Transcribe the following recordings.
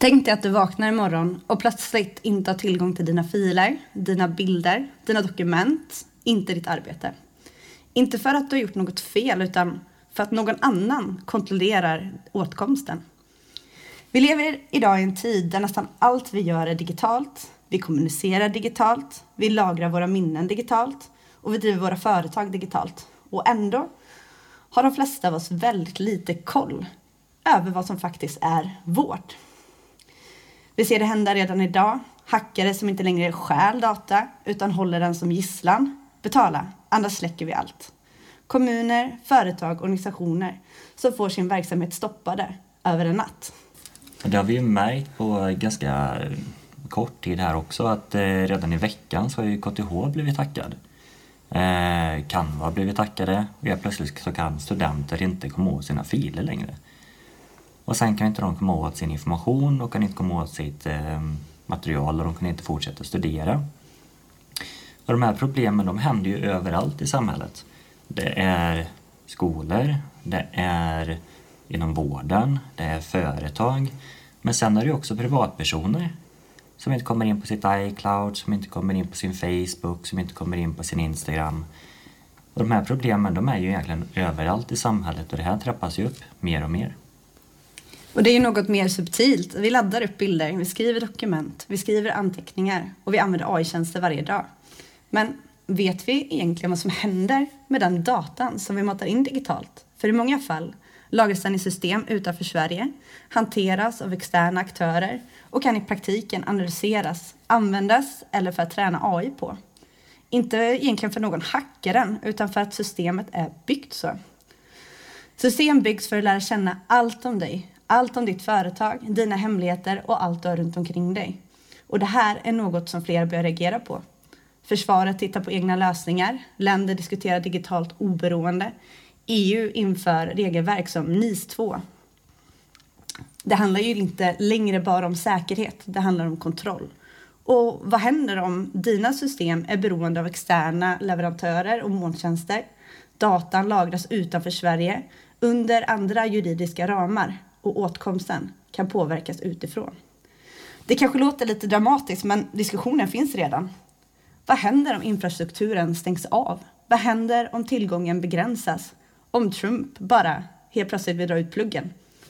Tänk dig att du vaknar imorgon och plötsligt inte har tillgång till dina filer, dina bilder, dina dokument, inte ditt arbete. Inte för att du har gjort något fel utan för att någon annan kontrollerar åtkomsten. Vi lever idag i en tid där nästan allt vi gör är digitalt. Vi kommunicerar digitalt, vi lagrar våra minnen digitalt och vi driver våra företag digitalt. Och ändå har de flesta av oss väldigt lite koll över vad som faktiskt är vårt. Vi ser det hända redan idag. Hackare som inte längre stjäl data utan håller den som gisslan. Betala, annars släcker vi allt. Kommuner, företag, organisationer som får sin verksamhet stoppade över en natt. Det har vi ju märkt på ganska kort tid här också att redan i veckan så har ju KTH blivit hackad. Canva har blivit hackade och helt plötsligt så kan studenter inte komma åt sina filer längre. Och sen kan inte de komma åt sin information och kan inte komma åt sitt material och de kan inte fortsätta studera. Och de här problemen de händer ju överallt i samhället. Det är skolor, det är inom vården, det är företag. Men sen är det också privatpersoner som inte kommer in på sitt iCloud, som inte kommer in på sin Facebook, som inte kommer in på sin Instagram. Och de här problemen de är ju egentligen överallt i samhället och det här trappas ju upp mer och mer. Och det är ju något mer subtilt. Vi laddar upp bilder, vi skriver dokument, vi skriver anteckningar och vi använder AI-tjänster varje dag. Men vet vi egentligen vad som händer med den datan som vi matar in digitalt? För i många fall lagras den i system utanför Sverige, hanteras av externa aktörer och kan i praktiken analyseras, användas eller för att träna AI på. Inte egentligen för någon hackar den utan för att systemet är byggt så. System byggs för att lära känna allt om dig. Allt om ditt företag, dina hemligheter och allt du har runt omkring dig. Och det här är något som fler bör reagera på. Försvaret tittar på egna lösningar. Länder diskuterar digitalt oberoende. EU inför regelverk som NIS 2. Det handlar ju inte längre bara om säkerhet. Det handlar om kontroll. Och vad händer om dina system är beroende av externa leverantörer och molntjänster? Datan lagras utanför Sverige under andra juridiska ramar. Och åtkomsten kan påverkas utifrån. Det kanske låter lite dramatiskt men diskussionen finns redan. Vad händer om infrastrukturen stängs av? Vad händer om tillgången begränsas? Om Trump bara helt plötsligt vill dra ut pluggen?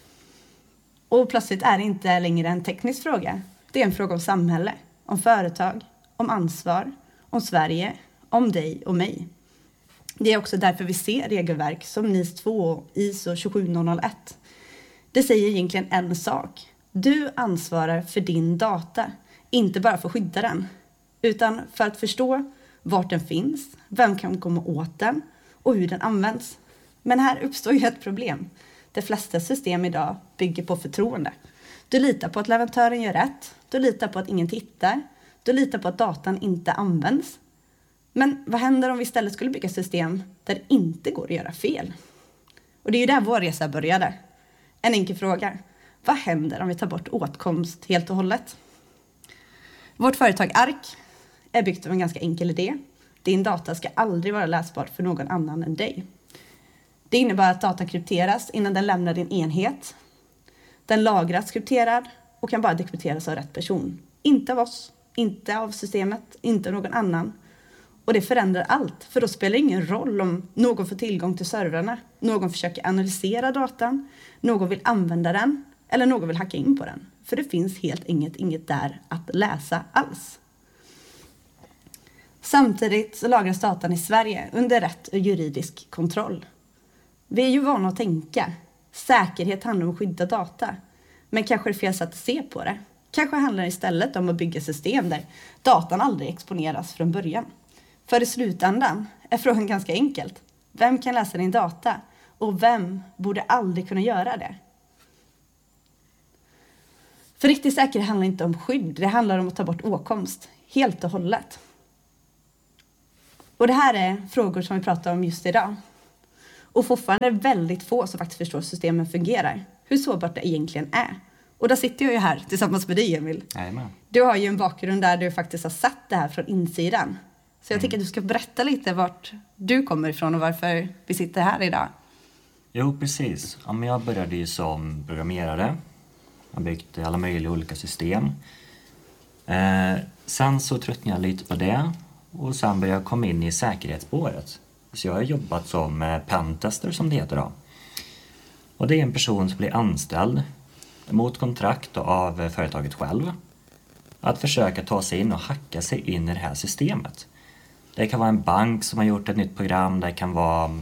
Och plötsligt är det inte längre en teknisk fråga. Det är en fråga om samhälle, om företag, om ansvar, om Sverige, om dig och mig. Det är också därför vi ser regelverk som NIS 2 och ISO 27001. Det säger egentligen en sak. Du ansvarar för din data, inte bara för att skydda den, utan för att förstå vart den finns, vem kan komma åt den och hur den används. Men här uppstår ju ett problem. De flesta system idag bygger på förtroende. Du litar på att leverantören gör rätt, du litar på att ingen tittar, du litar på att datan inte används. Men vad händer om vi istället skulle bygga system där det inte går att göra fel? Och det är ju där vår resa började. En enkel fråga. Vad händer om vi tar bort åtkomst helt och hållet? Vårt företag ARK är byggt av en ganska enkel idé. Din data ska aldrig vara läsbar för någon annan än dig. Det innebär att datan krypteras innan den lämnar din enhet. Den lagras krypterad och kan bara dekrypteras av rätt person. Inte av oss, inte av systemet, inte av någon annan. Och det förändrar allt, för då spelar det ingen roll om någon får tillgång till servrarna, någon försöker analysera datan, någon vill använda den eller någon vill hacka in på den. För det finns helt inget där att läsa alls. Samtidigt så lagras datan i Sverige under rätt juridisk kontroll. Vi är ju vana att tänka. Säkerhet handlar om att skydda data. Men kanske är det fel sätt att se på det. Kanske handlar det istället om att bygga system där datan aldrig exponeras från början. För i slutändan är frågan ganska enkelt. Vem kan läsa din data? Och vem borde aldrig kunna göra det? För riktig säkerhet handlar inte om skydd. Det handlar om att ta bort åtkomst. Helt och hållet. Och det här är frågor som vi pratar om just idag. Och fortfarande är det väldigt få som faktiskt förstår hur systemen fungerar. Hur sårbart det egentligen är. Och där sitter jag ju här tillsammans med dig, Emil. Jajamän. Du har ju en bakgrund där du faktiskt har sett det här från insidan. Så jag tycker att du ska berätta lite vart du kommer ifrån och varför vi sitter här idag. Jo, precis. Ja, men jag började ju som programmerare. har byggt alla möjliga olika system. Sen så tröttnade jag lite på det och sen började jag komma in i säkerhetsspåret. Så jag har jobbat som pentester som det heter då. Och det är en person som blir anställd mot kontrakt av företaget själv att försöka ta sig in och hacka sig in i det här systemet. Det kan vara en bank som har gjort ett nytt program, det kan vara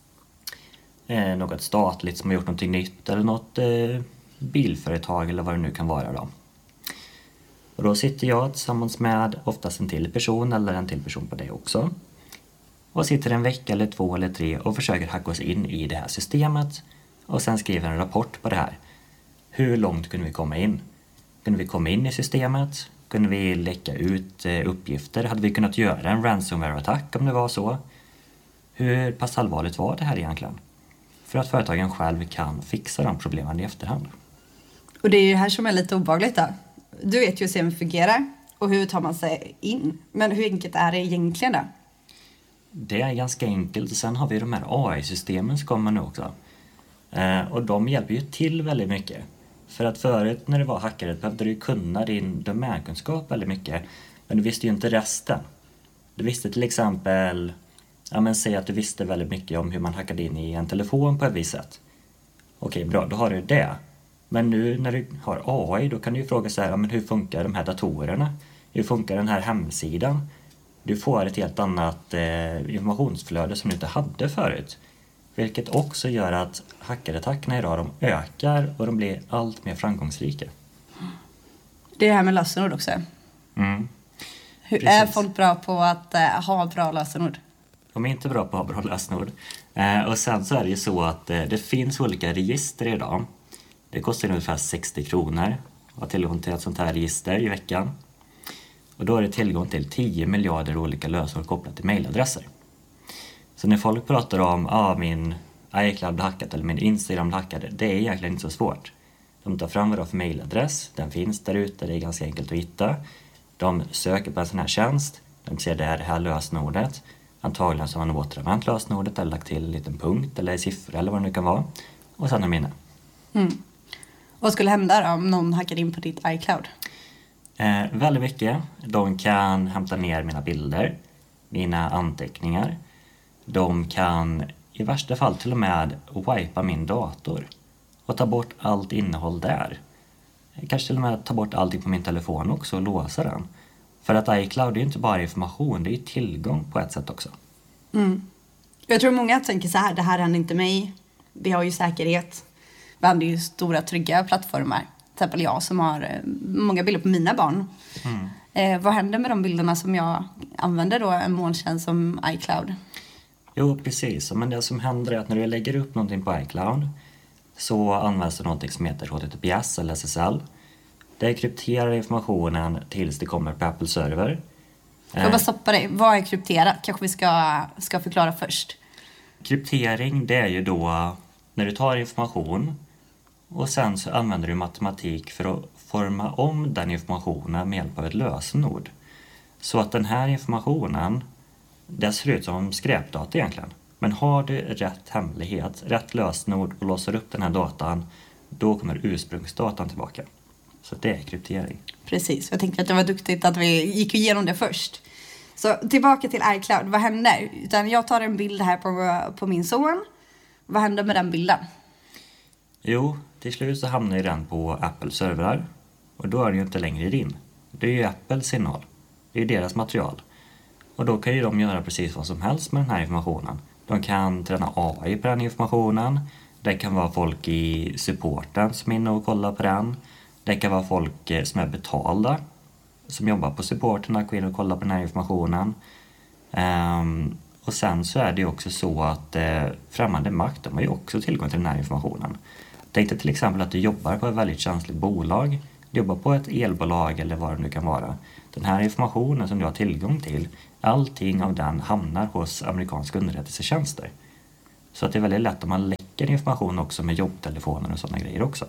något statligt som har gjort någonting nytt eller något bilföretag eller vad det nu kan vara då. Och då sitter jag tillsammans med oftast en till person eller en till person på det också. Och sitter en vecka eller 2 eller 3 och försöker hacka oss in i det här systemet. Och sen skriver en rapport på det här. Hur långt kunde vi komma in? Kunde vi komma in i systemet? Kunde vi läcka ut uppgifter? Hade vi kunnat göra en ransomware-attack om det var så? Hur pass allvarligt var det här egentligen? För att företagen själv kan fixa de problemen i efterhand. Och det är ju här som är lite obehagligt då. Du vet ju hur systemet fungerar och hur tar man sig in. Men hur enkelt är det egentligen då? Det är ganska enkelt. Sen har vi de här AI-systemen som kommer nu också. Och de hjälper ju till väldigt mycket. För att förut när det var hackare behövde du kunna din domänkunskap väldigt mycket. Men du visste ju inte resten. Du visste till exempel, säg att du visste väldigt mycket om hur man hackade in i en telefon på ett visst sätt. Okej, bra, då har du det. Men nu när du har AI då kan du ju fråga så här, men hur funkar de här datorerna? Hur funkar den här hemsidan? Du får ett helt annat informationsflöde som du inte hade förut. Vilket också gör att hackerattackerna idag de ökar och de blir allt mer framgångsrika. Det är det här med lösenord också. Hur Precis. är folk bra på att ha bra lösenord? De är inte bra på att ha bra lösenord. Och sen så är det ju så att det finns olika register idag. Det kostar ungefär 60 kronor att ha tillgång till ett sånt här register i veckan. Och då är det tillgång till 10 miljarder olika lösenord kopplat till mailadresser. Så när folk pratar om min iCloud blir hackat eller min Instagram blir hackad, det är egentligen inte så svårt. De tar fram vad det för mailadress, den finns där ute, det är ganska enkelt att hitta. De söker på en sån här tjänst, de ser det här lösenordet. Antagligen så har man återanvänt lösenordet eller lagt till en liten punkt eller siffror eller vad det nu kan vara. Och sen är de inne. Vad skulle hända då om någon hackar in på ditt iCloud? Väldigt mycket. De kan hämta ner mina bilder, mina anteckningar. De kan i värsta fall till och med wipa min dator och ta bort allt innehåll där. Kanske till och med ta bort allting på min telefon också och låsa den. För att iCloud är ju inte bara information, det är tillgång på ett sätt också. Jag tror många tänker så här, det här händer inte mig. Vi har ju säkerhet. Vi använder ju stora trygga plattformar. Till exempel jag som har många bilder på mina barn. Vad händer med de bilderna som jag använder då en molntjänst som iCloud? Jo, precis. Men det som händer är att när du lägger upp någonting på iCloud så används det någonting som heter HTTPS eller SSL. Det krypterar informationen tills det kommer på Apple server. Jag bara stoppa dig. Vad är krypterat? Kanske vi ska förklara först. Kryptering, det är ju då när du tar information och sen så använder du matematik för att forma om den informationen med hjälp av ett lösenord. Så att den här informationen, det ser ut som skräpdata egentligen. Men har du rätt hemlighet, rätt lösenord och låser upp den här datan, då kommer ursprungsdatan tillbaka. Så det är kryptering. Precis, jag tänkte att det var duktigt att vi gick igenom det först. Så tillbaka till iCloud, vad händer? Utan jag tar en bild här på min son. Vad händer med den bilden? Jo, till slut så hamnar ju den på Apples servrar. Och då är den ju inte längre din. Det är ju Apples innehåll. Det är deras material. Och då kan ju de göra precis vad som helst med den här informationen. De kan träna AI på den informationen. Det kan vara folk i supporten som är inne och kollar på den. Det kan vara folk som är betalda som jobbar på supporten att gå in och kolla på den här informationen. Och sen så är det ju också så att främmande makt har ju också tillgång till den här informationen. Tänk dig till exempel att du jobbar på ett väldigt känsligt bolag. Du jobbar på ett elbolag eller vad det nu kan vara. Den här informationen som du har tillgång till, allting av den hamnar hos amerikanska underrättelsetjänster. Så att det är väldigt lätt om man läcker information också med jobbtelefoner och sådana grejer också.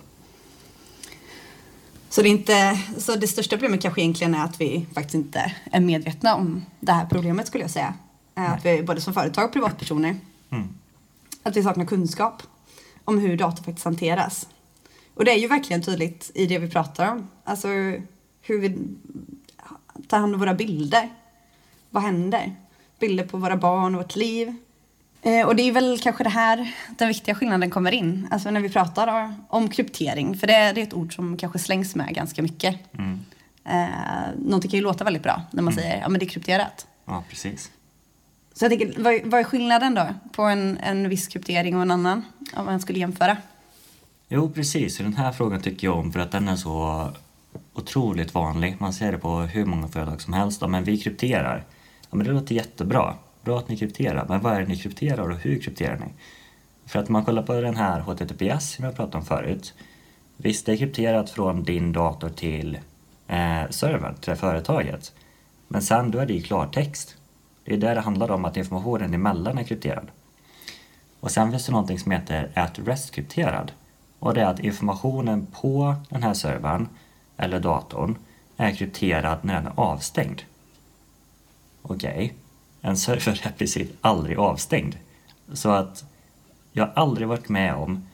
Så det största problemet kanske egentligen är att vi faktiskt inte är medvetna om det här problemet, skulle jag säga. Att vi, både som företag och privatpersoner, att vi saknar kunskap om hur data faktiskt hanteras. Och det är ju verkligen tydligt i det vi pratar om. Alltså hur vi tar hand om våra bilder. Vad händer? Bilder på våra barn och vårt liv. Och det är väl kanske det här den viktiga skillnaden kommer in. Alltså när vi pratar om kryptering. För det är ett ord som kanske slängs med ganska mycket. Någonting kan ju låta väldigt bra när man säger, ja men det är krypterat. Ja, precis. Så jag tänker, vad är skillnaden då på en viss kryptering och en annan? Om man skulle jämföra. Jo, precis. Den här frågan tycker jag om för att den är så otroligt vanlig. Man ser det på hur många företag som helst. Ja, men vi krypterar. Ja, men det låter jättebra. Bra att ni krypterar. Men vad är det ni krypterar och hur krypterar ni? För att man kollar på den här HTTPS som jag pratade om förut. Visst, det är krypterat från din dator till servern, till företaget. Men sen då är det i klartext. Det är där det handlar om att informationen emellan är krypterad. Och sen finns det någonting som heter at-rest-krypterad. Och det är att informationen på den här servern eller datorn är krypterad när den är avstängd. Okej. En server är precis aldrig avstängd. Så att jag har aldrig varit med om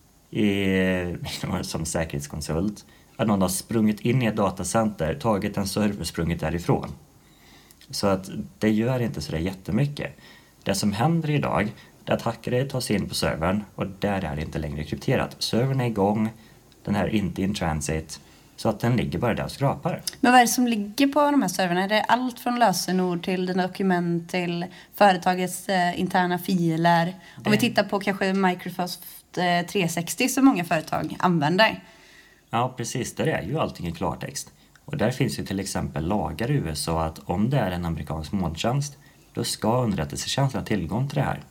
som säkerhetskonsult att någon har sprungit in i ett datacenter, tagit en server, sprungit därifrån. Så att det gör inte så där jättemycket. Det som händer idag är att hackare tar sig in på servern och där är det inte längre krypterat. Servern är igång, den här är inte in transit, så att den ligger bara där och skrapar. Men vad är det som ligger på de här serverna? Är det allt från lösenord till dina dokument till företagets interna filer? Om vi tittar på kanske Microsoft 360 som många företag använder. Ja, precis. Där är ju allting i klartext. Och där finns ju till exempel lagar i USA att om det är en amerikansk molntjänst, då ska underrättelsetjänsten ha tillgång till det här.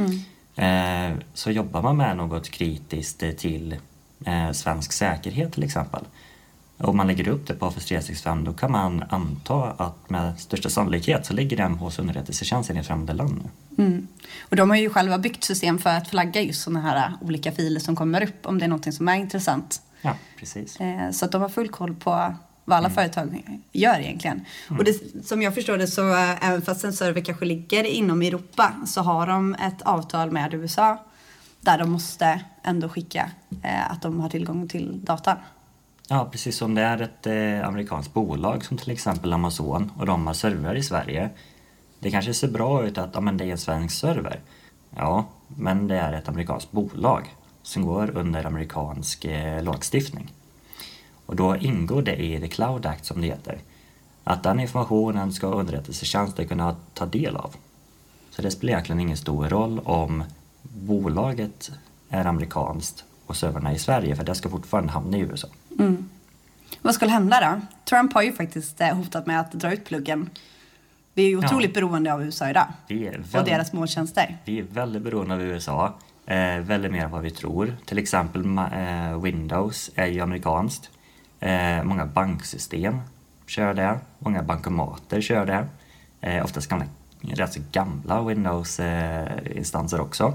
Så jobbar man med något kritiskt till svensk säkerhet till exempel, om man lägger upp det på Office 365, då kan man anta att med största sannolikhet så ligger den hos underrättelsetjänsten i främmande land. Och de har ju själva byggt system för att flagga just sådana här olika filer som kommer upp om det är något som är intressant. Ja, precis. Så att de har full koll på vad alla företag gör egentligen. Och det, som jag förstår det så även fast en server kanske ligger inom Europa så har de ett avtal med USA där de måste ändå skicka att de har tillgång till data. Ja, precis som det är ett amerikanskt bolag som till exempel Amazon och de har servrar i Sverige. Det kanske ser bra ut att men det är en svensk server. Ja, men det är ett amerikanskt bolag som går under amerikansk lagstiftning. Och då ingår det i The Cloud Act som det heter. Att den informationen ska underrättelsetjänster kunna ta del av. Så det spelar egentligen ingen stor roll om bolaget är amerikanskt och serverna i Sverige, för det ska fortfarande hamna i USA. Vad skulle hända då? Trump har ju faktiskt hotat med att dra ut pluggen. Vi är ju otroligt beroende av USA idag. Och deras molntjänster. Vi är väldigt beroende av USA. Väldigt mer än vad vi tror. Till exempel Windows är ju amerikanskt. Många banksystem kör det. Många bankomater kör det. Oftast rätt så gamla Windows-instanser också.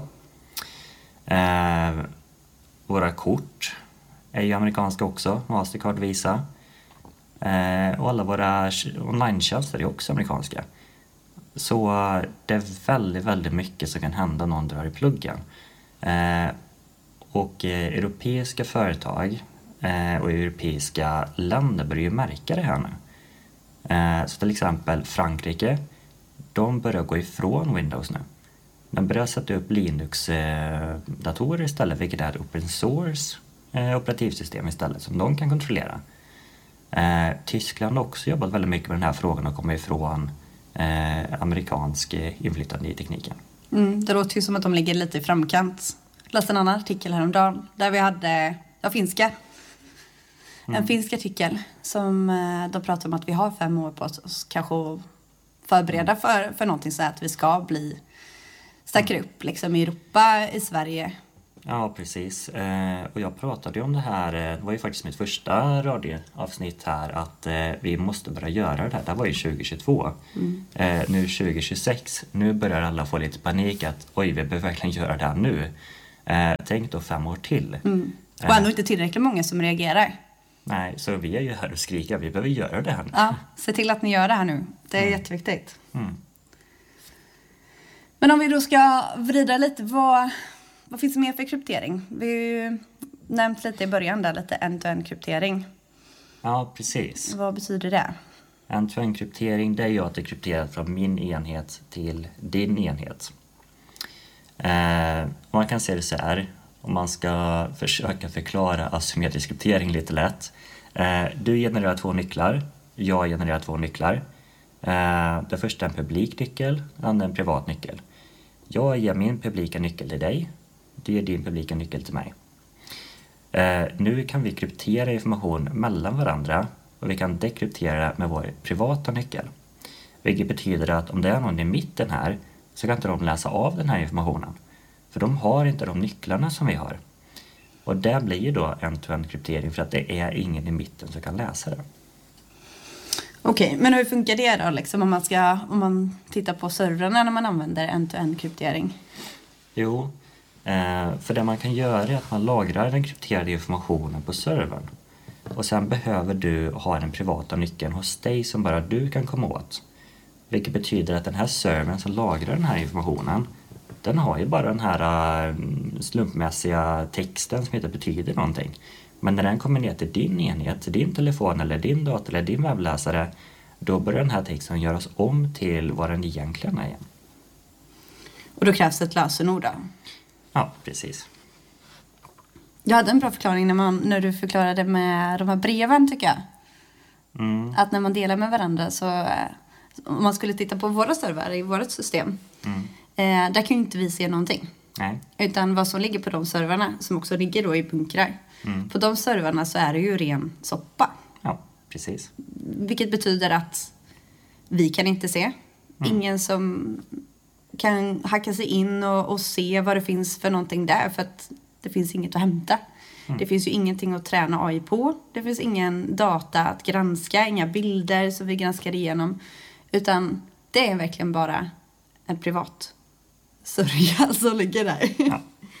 Våra kort är ju amerikanska också. Mastercard, Visa. Och alla våra online-tjänster är också amerikanska. Så det är väldigt, väldigt mycket som kan hända någon drar i pluggen. Och europeiska företag och europeiska länder börjar ju märka det här nu. Så till exempel Frankrike, de börjar gå ifrån Windows nu. De börjar sätta upp Linux-datorer istället, vilket är ett open source operativsystem istället som de kan kontrollera. Tyskland har också jobbat väldigt mycket med den här frågan och kommer ifrån amerikansk inflytande i tekniken. Det låter ju som att de ligger lite i framkant. Jag läste en annan artikel häromdagen där vi hade finska. En finsk artikel som de pratar om att vi har 5 år på oss kanske att förbereda för någonting så att vi ska bli starkare upp liksom i Europa, i Sverige. Ja, precis. Och jag pratade ju om det här, det var ju faktiskt mitt första radioavsnitt här, att vi måste börja göra det här. Det här var ju 2022. Nu 2026, nu börjar alla få lite panik att oj, vi behöver verkligen göra det här nu. Tänk då 5 år till. Och ändå inte tillräckligt många som reagerar. Nej, så vi är ju här och skriker, vi behöver göra det här nu. Ja, se till att ni gör det här nu. Det är jätteviktigt. Men om vi då ska vrida lite, vad finns det mer för kryptering? Vi har ju nämnt lite i början där, lite end-to-end-kryptering. Ja, precis. Vad betyder det? End-to-end-kryptering, det är ju att det är krypterat från min enhet till din enhet. Man kan se det så här, om man ska försöka förklara asymmetrisk kryptering lite lätt. Du genererar 2 nycklar, jag genererar 2 nycklar. Det första är en publik nyckel, det andra är en privat nyckel. Jag ger min publika nyckel till dig, du ger din publika nyckel till mig. Nu kan vi kryptera information mellan varandra och vi kan dekryptera med vår privata nyckel. Vilket betyder att om det är någon i mitten här så kan inte de läsa av den här informationen. För de har inte de nycklarna som vi har. Och det blir ju då end-to-end kryptering för att det är ingen i mitten som kan läsa det. Okej, men hur funkar det då liksom, om man tittar på servrarna när man använder end-to-end kryptering? Jo, för det man kan göra är att man lagrar den krypterade informationen på servern. Och sen behöver du ha den privata nyckeln hos dig som bara du kan komma åt. Vilket betyder att den här servern som lagrar den här informationen, den har ju bara den här slumpmässiga texten som inte betyder någonting. Men när den kommer ner till din enhet, till din telefon eller din dator eller din webbläsare, då börjar den här texten göras om till vad den egentligen är igen. Och då krävs ett lösenord då? Ja, precis. Jag hade en bra förklaring när du förklarade med de här breven, tycker jag. Att när man delar med varandra så, om man skulle titta på våra server i vårt system, där kan ju inte vi se någonting. Nej. Utan vad som ligger på de serverna, som också ligger då i bunkrar. På de serverna så är det ju ren soppa. Ja, precis. Vilket betyder att vi kan inte se. Ingen som kan hacka sig in och se vad det finns för någonting där. För att det finns inget att hämta. Det finns ju ingenting att träna AI på. Det finns ingen data att granska. Inga bilder som vi granskar igenom. Utan det är verkligen bara en privat sörja som ligger där. Ja,